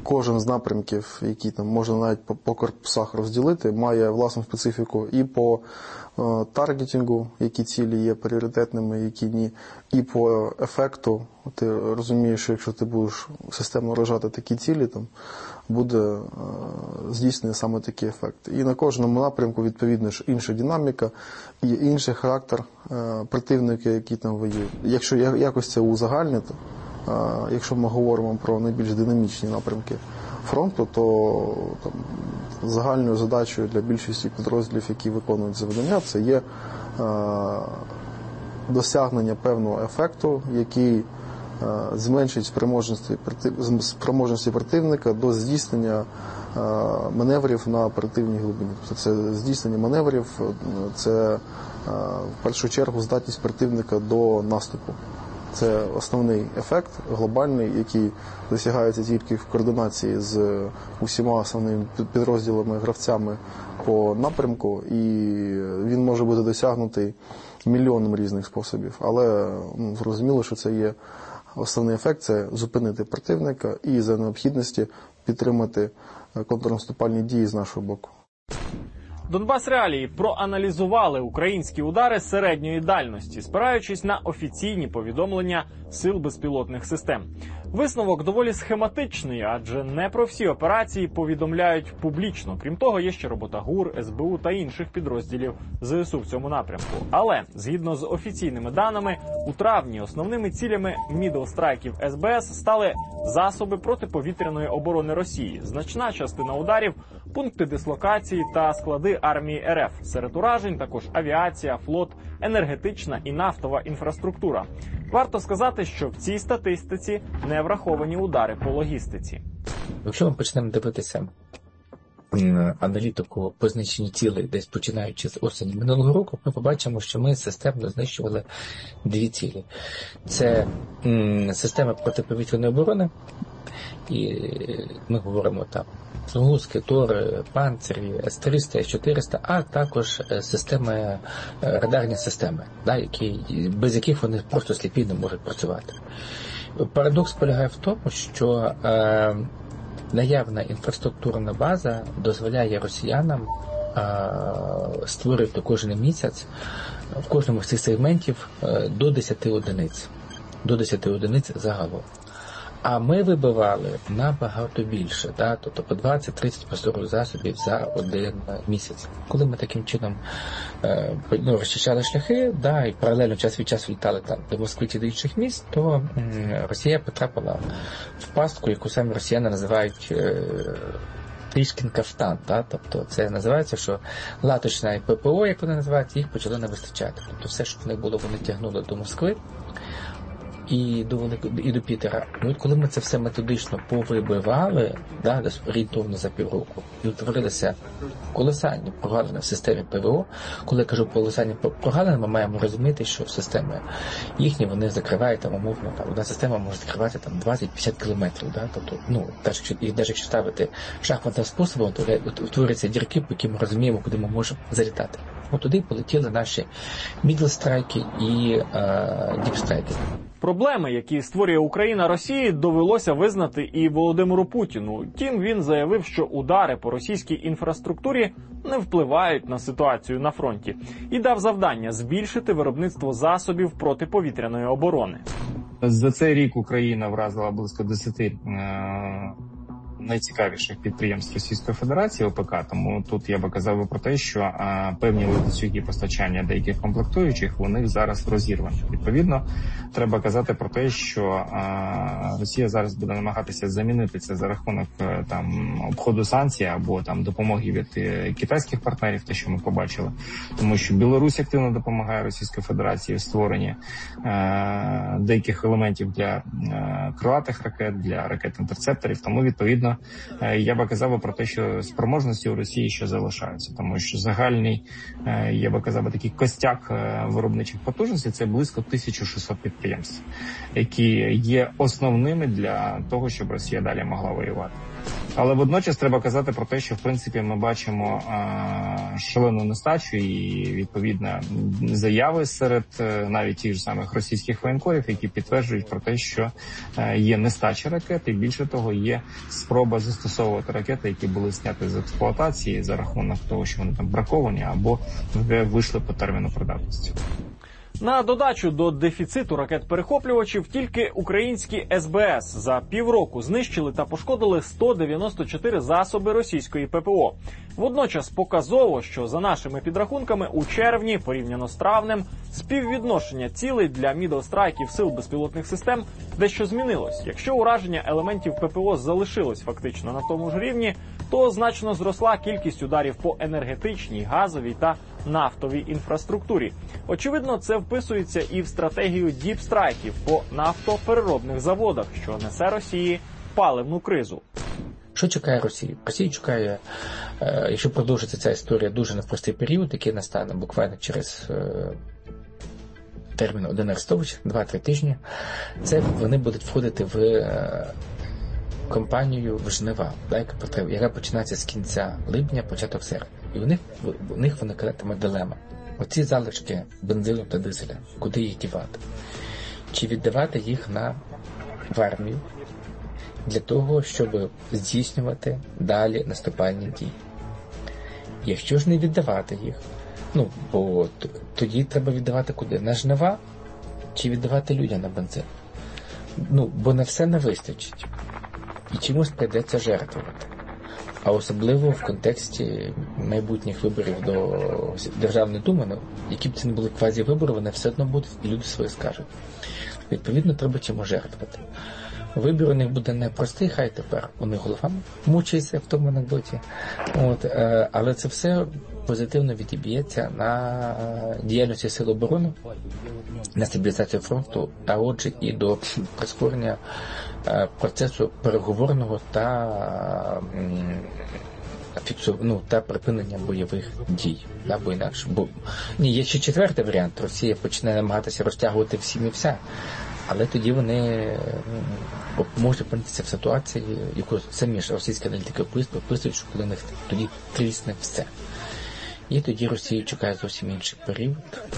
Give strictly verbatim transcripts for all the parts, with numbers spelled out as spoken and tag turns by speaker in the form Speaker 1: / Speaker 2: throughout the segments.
Speaker 1: кожен з напрямків, які там можна навіть по, по корпусах розділити, має власну специфіку і по е, таргетингу, які цілі є пріоритетними, які ні, і по ефекту. Ти розумієш, що якщо ти будеш системно вражати такі цілі, там буде е, здійснений саме такий ефект. І на кожному напрямку, відповідно, ж інша динаміка і інший характер е, противника, які там воюють. Якщо якось це узагальнити, е, якщо ми говоримо про найбільш динамічні напрямки фронту, то там, загальною задачею для більшості підрозділів, які виконують завдання, це є е, досягнення певного ефекту, який зменшить спроможності, спроможності противника до здійснення маневрів на оперативній глибині. Тобто це здійснення маневрів, це в першу чергу здатність противника до наступу. Це основний ефект глобальний, який досягається тільки в координації з усіма основними підрозділами, гравцями по напрямку, і він може бути досягнутий мільйоном різних способів. Але ну, зрозуміло, що це є основний ефект – це зупинити противника і за необхідності підтримати контрнаступальні дії з нашого боку.
Speaker 2: Донбас Реалії проаналізували українські удари середньої дальності, спираючись на офіційні повідомлення Сил безпілотних систем. Висновок доволі схематичний, адже не про всі операції повідомляють публічно. Крім того, є ще робота ГУР, ес бе у та інших підрозділів зе ес у в цьому напрямку. Але, згідно з офіційними даними, у травні основними цілями мідл-страйків ес бе ес стали засоби протиповітряної оборони Росії, значна частина ударів, пункти дислокації та склади армії ер еф. Серед уражень також авіація, флот, енергетична і нафтова інфраструктура. Варто сказати, що в цій статистиці не враховані удари по логістиці.
Speaker 3: Якщо ми почнемо дивитися аналітику по знищенню цілей, десь починаючи з осені минулого року, ми побачимо, що ми системно знищували дві цілі. Це м, система протиповітряної оборони, і ми говоримо там Тунгуски, Тори, Панцирі, ес триста, ес чотириста, а також системи, радарні системи, да, які, без яких вони просто сліпі не можуть працювати. Парадокс полягає в тому, що е, наявна інфраструктурна база дозволяє росіянам е, створити кожен місяць в кожному з цих сегментів е, до десяти одиниць. До десяти одиниць загалом. А ми вибивали набагато більше, да? Тобто по двадцять-тридцять по засобів за один місяць. Коли ми таким чином е, ну, розчищали шляхи, да, і паралельно час від часу літали там до Москви чи до інших міст, то м, Росія потрапила в пастку, яку самі росіяни називають е, трішкін кафтан. Да? Тобто це називається, що латочна і пе пе о, як вони називають, їх почало не вистачати. Тобто все, що в них було, вони тягнули до Москви і до, і до Пітера. І от коли ми це все методично повибивали, да, десь орієнтовно за півроку, і утворилися колосальні прогалини в системі пе ве о, коли я кажу колосальні прогалини, ми маємо розуміти, що системи їхні, вони закривають там умовно, там, одна система може закривати там двадцять-п'ятдесят кілометрів, да, тобто, ну, навіть, і навіть якщо ставити шахматним способом, то утворюються дірки, по які ми розуміємо, куди ми можемо залітати. От туди полетіли наші мідл-страйки і е, діп-страйки.
Speaker 2: Проблеми, які створює Україна Росії, довелося визнати і Володимиру Путіну. Втім, він заявив, що удари по російській інфраструктурі не впливають на ситуацію на фронті. І дав завдання збільшити виробництво засобів протиповітряної оборони.
Speaker 4: За цей рік Україна вразила близько десяти е- найцікавіших підприємств Російської Федерації о пе ка, тому тут я би казав про те, що а, певні ланцюги постачання деяких комплектуючих, у них зараз розірвані. Відповідно, треба казати про те, що а, Росія зараз буде намагатися замінити це за рахунок там обходу санкцій або там допомоги від китайських партнерів, те, що ми побачили, тому що Білорусь активно допомагає Російській Федерації в створенні а, деяких елементів для а, крилатих ракет, для ракет-інтерцепторів, тому відповідно я би казав про те, що спроможності у Росії ще залишаються, тому що загальний, я би казав, такий костяк виробничих потужностей – це близько тисяча шістсот підприємств, які є основними для того, щоб Росія далі могла воювати. Але водночас треба казати про те, що в принципі ми бачимо а, шалену нестачу і відповідно заяви серед навіть тих ж самих російських воєнкорів, які підтверджують про те, що а, є нестача ракет і більше того є спроба спроба застосовувати ракети, які були зняті з експлуатації за рахунок того, що вони там браковані або вже вийшли по терміну придатності.
Speaker 2: На додачу до дефіциту ракет-перехоплювачів тільки українські ес бе ес за півроку знищили та пошкодили сто дев'яносто чотири засоби російської пе пе о. Водночас показово, що за нашими підрахунками у червні, порівняно з травнем, співвідношення цілей для мідл-страйків сил безпілотних систем дещо змінилось. Якщо ураження елементів пе пе о залишилось фактично на тому ж рівні, то значно зросла кількість ударів по енергетичній, газовій та нафтовій інфраструктурі. Очевидно, це вписується і в стратегію діпстрайків по нафтопереробних заводах, що несе Росії паливну кризу.
Speaker 3: Що чекає Росію? Росію чекає, е, якщо продовжиться ця історія дуже непростий період, який настане буквально через е, термін один Арестович, два-три тижні, це вони будуть входити в е, кампанію в жнива, яка, яка починається з кінця липня, початок серпня. І у них, у них виникатиме дилема. Оці залишки бензину та дизеля, куди їх дівати? Чи віддавати їх на в армію, для того, щоб здійснювати далі наступальні дії. Якщо ж не віддавати їх, ну, бо тоді треба віддавати куди? На жнива чи віддавати людям на бензин? Ну, бо на все не вистачить. І чомусь прийдеться жертвувати. А особливо в контексті майбутніх виборів до Державної думи, ну, які б це не були квазі-вибори, вони все одно будуть, і люди свої скажуть. Відповідно, треба чому жертвувати. Вибір у них буде непростий, хай тепер у них голова мучається в тому анекдоті. От, е, але це все позитивно відіб'ється на діяльності Сил оборони, на стабілізацію фронту, а отже і до прискорення е, процесу переговорного та м, фіксу, ну, та припинення бойових дій. Да, бо інакше. Бо, ні, є ще четвертий варіант. Росія почне намагатися розтягувати всім і вся. Але тоді вони ну, можуть опинитися в ситуації, яку самі ж російські аналітики описують, що коли них тоді трісне все. І тоді Росію чекає зовсім інший період.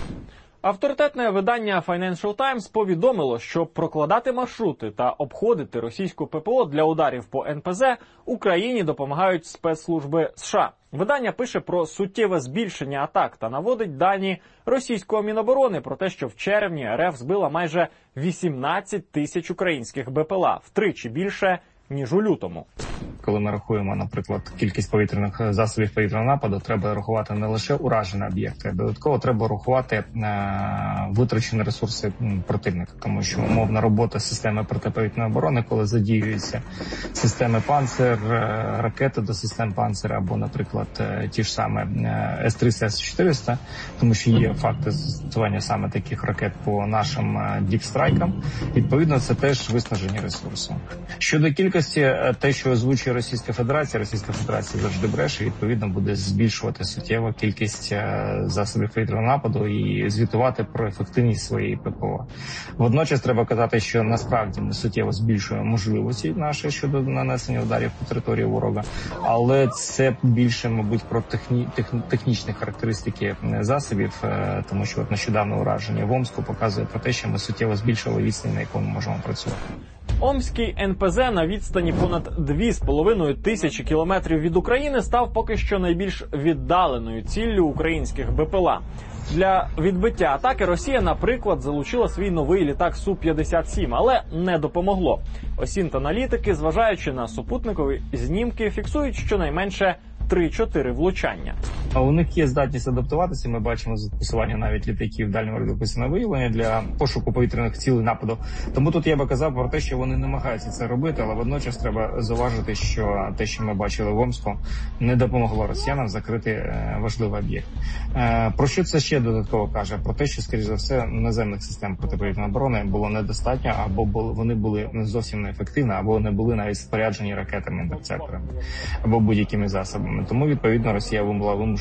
Speaker 2: Авторитетне видання Financial Times повідомило, що прокладати маршрути та обходити російську пе пе о для ударів по ен пе зет Україні допомагають спецслужби США. Видання пише про суттєве збільшення атак та наводить дані російського Міноборони про те, що в червні ер еф збила майже вісімнадцять тисяч українських бе пе ел а, втричі більше, ніж у лютому.
Speaker 4: Коли ми рахуємо, наприклад, кількість повітряних засобів повітряного нападу, треба рахувати не лише уражені об'єкти, додатково треба рахувати е, витрачені ресурси противника, тому що умовна робота системи протиповітряної оборони, коли задіюються системи «Панцир», ракети до систем «Панцир» або, наприклад, ті ж саме ес триста, ес чотириста, тому що є факти застосування саме таких ракет по нашим діпстрайкам, відповідно, це теж виснажені ресурси. Щодо кількості, те, що озвучує Російська Федерація, Російська Федерація завжди бреше, відповідно, буде збільшувати суттєво кількість засобів повітряного нападу і звітувати про ефективність своєї пе пе о. Водночас треба казати, що насправді ми суттєво збільшуємо можливості наші щодо нанесення ударів по території ворога, але це більше, мабуть, про техні... тех... технічні характеристики засобів, тому що от нещодавно ураження в Омську показує про те, що ми суттєво збільшили відстань, на яку ми можемо працювати.
Speaker 2: Омський ен пе зет на відстані понад дві з половиною тисячі кілометрів від України став поки що найбільш віддаленою ціллю українських бе пе ел а. Для відбиття атаки Росія, наприклад, залучила свій новий літак Су п'ятдесят сім, але не допомогло. Осінт-аналітики, зважаючи на супутникові знімки, фіксують щонайменше три-чотири влучання.
Speaker 4: А у них є здатність адаптуватися. Ми бачимо застосування навіть літаків дальнього радіописного виявлення для пошуку повітряних цілей нападу. Тому тут я би казав про те, що вони намагаються це робити, але водночас треба зауважити, що те, що ми бачили в Омську, не допомогло росіянам закрити важливий об'єкт. Про що це ще додатково каже? Про те, що, скоріш за все, наземних систем протиповітряної оборони було недостатньо, або вони були не зовсім неефективні, або не були навіть споряджені ракетами-інтерцепторами, або будь-якими засобами. Тому, відповідно, Росія була вимушена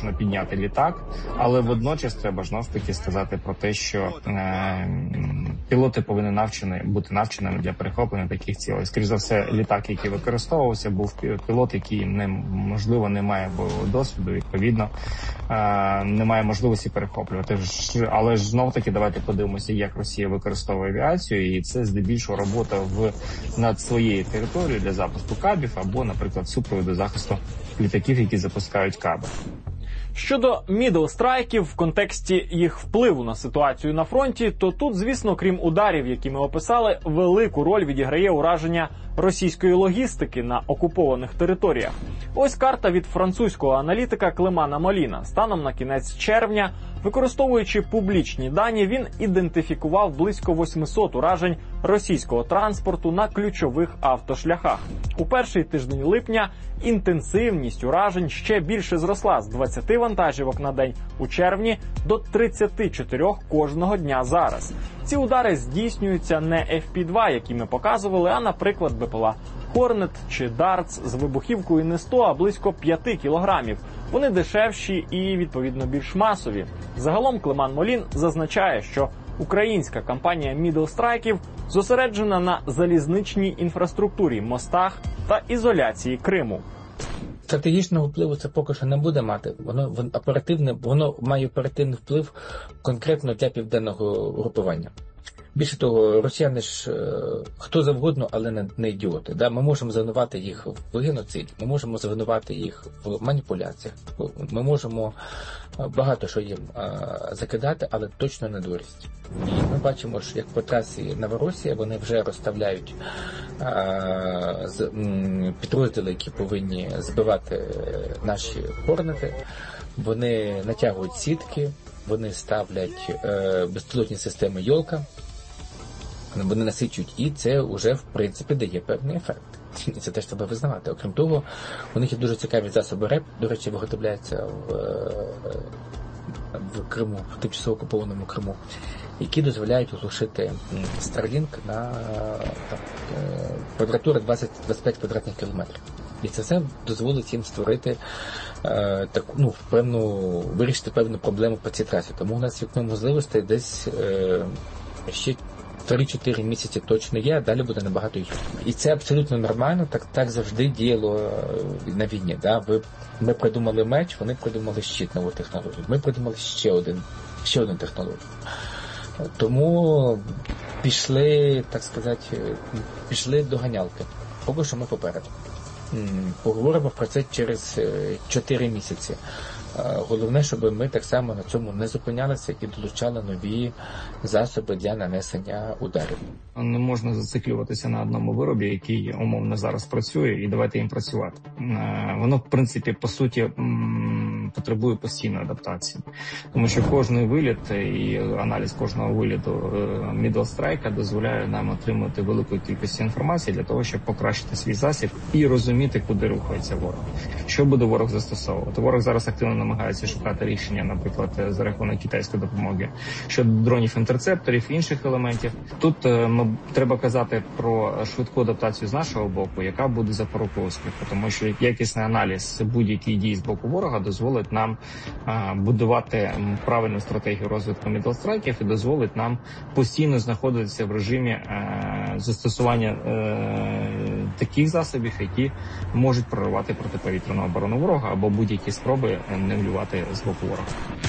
Speaker 4: вимушено підняти літак, але водночас треба знову ж таки сказати про те, що е, пілоти повинні навчені бути навченими для перехоплення таких цілей. Скоріше за все, літак, який використовувався, був пілот, який не можливо не має бойового досвіду, відповідно е, не має можливості перехоплювати. Але ж знов таки давайте подивимося, як Росія використовує авіацію, і це здебільшого робота в над своєю територією для запуску кабів або, наприклад, супроводу захисту літаків, які запускають каби.
Speaker 2: Щодо мідл-страйків в контексті їх впливу на ситуацію на фронті, то тут, звісно, крім ударів, які ми описали, велику роль відіграє ураження російської логістики на окупованих територіях. Ось карта від французького аналітика Клемана Моліна. Станом на кінець червня, використовуючи публічні дані, він ідентифікував близько восьмисот уражень російського транспорту на ключових автошляхах. У перший тиждень липня інтенсивність уражень ще більше зросла з двадцяти вантажівок на день у червні до тридцяти чотирьох кожного дня зараз. Ці удари здійснюються не еф пі два, які ми показували, а, наприклад, бе пе ел а «Хорнет» чи «Дартс» з вибухівкою не сто, а близько п'яти кілограмів. Вони дешевші і, відповідно, більш масові. Загалом Клеман Молін зазначає, що українська кампанія мідл-страйків зосереджена на залізничній інфраструктурі, мостах та ізоляції Криму.
Speaker 3: Стратегічного впливу це поки що не буде мати. Воно, воно оперативне, воно має оперативний вплив конкретно для південного групування. Більше того, росіяни ж хто завгодно, але не, не ідіоти. Да? Ми можемо звинувати їх в геноциді, ми можемо звинувати їх в маніпуляціях, ми можемо багато що їм а, закидати, але точно не дурість. І ми бачимо, що як по трасі Новоросія вони вже розставляють а, з, м, підрозділи, які повинні збивати наші хорнети. Вони натягують сітки, вони ставлять е, безпілотні системи «Йолка», вони насичують, і це вже, в принципі, дає певний ефект. І це теж треба визнавати. Окрім того, у них є дуже цікаві засоби РЕП, до речі, виготовляються в, в Криму, в тимчасово окупованому Криму, які дозволяють оглушити Starlink на так, квадратуру двадцять - двадцять п'ять квадратних кілометрів. І це все дозволить їм створити е, таку, ну, певну, вирішити певну проблему по цій трасі. Тому у нас вікно можливостей десь е, ще три-чотири місяці точно є, а далі буде набагато гірше. І це абсолютно нормально, так, так завжди діяло на війні. Да? Ви, ми придумали меч, вони придумали щит, нову технологію. Ми придумали ще один, ще одну технологію. Тому пішли, так сказати, пішли до ганялки. Поки що ми попереду. Поговоримо про це через чотири місяці. Головне, щоб ми так само на цьому не зупинялися і долучали нові засоби для нанесення ударів.
Speaker 4: Не можна зациклюватися на одному виробі, який умовно зараз працює, і давайте їм працювати. Воно, в принципі, по суті, потребує постійної адаптації. Тому що кожний виліт і аналіз кожного виліту мідл-страйка дозволяє нам отримати велику кількість інформації для того, щоб покращити свій засіб і розуміти, куди рухається ворог. Що буде ворог застосовувати? Ворог зараз активно намагається шукати рішення, наприклад, за рахунок китайської допомоги щодо дронів-інтерцепторів і інших елементів. Тут ми, треба казати про швидку адаптацію з нашого боку, яка буде запорукою успіху, тому що якісний аналіз будь-яких дій з боку ворога дозволить нам а, будувати правильну стратегію розвитку мідл-страйків і дозволить нам постійно знаходитися в режимі а, застосування а, таких засобів, які можуть проривати протиповітряну оборону ворога або будь-які спроби нивелювати з боку ворога.